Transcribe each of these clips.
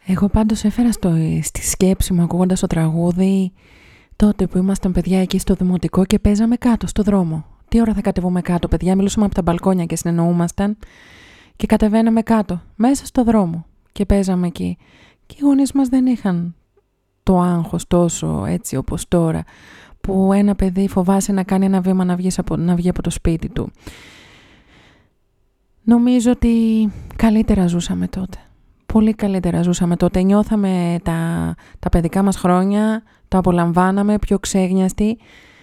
Εγώ πάντως έφερα στη σκέψη μου ακούγοντας το τραγούδι τότε που ήμασταν παιδιά εκεί στο δημοτικό και παίζαμε κάτω στο δρόμο. Τι ώρα θα κατεβούμε κάτω, παιδιά? Μιλούσαμε από τα μπαλκόνια και συνεννοούμασταν και κατεβαίναμε κάτω, μέσα στο δρόμο και παίζαμε εκεί. Και οι γονείς μας δεν είχαν το άγχος τόσο έτσι όπως τώρα, που ένα παιδί φοβάσαι να κάνει ένα βήμα να βγει από το σπίτι του. Νομίζω ότι καλύτερα ζούσαμε τότε. Πολύ καλύτερα ζούσαμε τότε. Νιώθαμε τα παιδικά μας χρόνια, τα απολαμβάναμε πιο ξέγνιαστοι.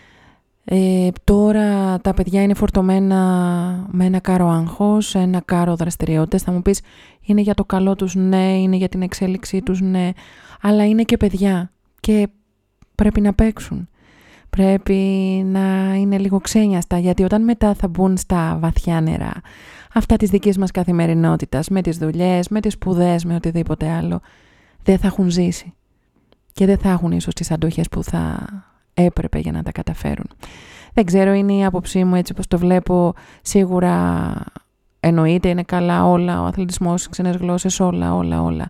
Τώρα τα παιδιά είναι φορτωμένα με ένα κάρο άγχος, ένα κάρο δραστηριότητες. Θα μου πεις, είναι για το καλό τους, ναι, είναι για την εξέλιξή τους, ναι, αλλά είναι και παιδιά και πρέπει να παίξουν. Πρέπει να είναι λίγο ξένιαστα, γιατί όταν μετά θα μπουν στα βαθιά νερά αυτά της δικής μας καθημερινότητας, με τις δουλειές, με τις σπουδές, με οτιδήποτε άλλο, δεν θα έχουν ζήσει και δεν θα έχουν ίσως τις αντοχές που θα έπρεπε για να τα καταφέρουν. Δεν ξέρω, είναι η άποψή μου έτσι πως το βλέπω. Σίγουρα εννοείται είναι καλά όλα, ο αθλητισμός, ξένες γλώσσες, όλα.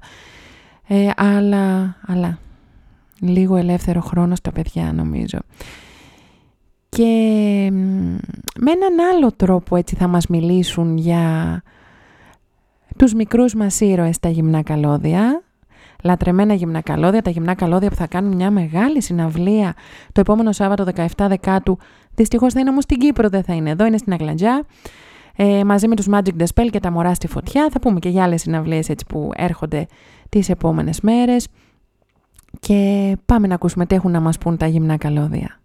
Αλλά λίγο ελεύθερο χρόνο στα παιδιά νομίζω. Και με έναν άλλο τρόπο έτσι θα μας μιλήσουν για τους μικρούς μας ήρωες στα γυμνά καλώδια. Λατρεμένα γυμνά καλώδια, τα γυμνά καλώδια που θα κάνουν μια μεγάλη συναυλία το επόμενο Σάββατο 17 Δεκάτου. Δυστυχώς θα είναι όμως στην Κύπρο, δεν θα είναι εδώ, είναι στην Αγλαντζά. Μαζί με τους Magic the Spell και τα Μωρά στη Φωτιά. Θα πούμε και για άλλες συναυλίες έτσι που έρχονται τις επόμενες μέρες. Και πάμε να ακούσουμε τι έχουν να μας πούν τα γυμνά καλώδια.